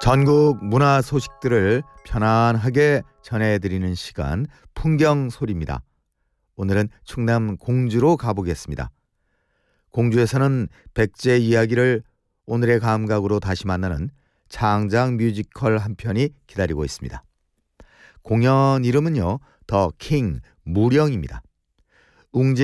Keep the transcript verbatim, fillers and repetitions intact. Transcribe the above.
전국 문화 소식들을 편안하게 전해드리는 시간 풍경 소리입니다. 오늘은 충남 공주로 가보겠습니다. 공주에서는 백제 이야기를 오늘의 감각으로 다시 만나는 창작 뮤지컬 한 편이 기다리고 있습니다. 공연 이름은요, 더 킹 무령입니다. 웅진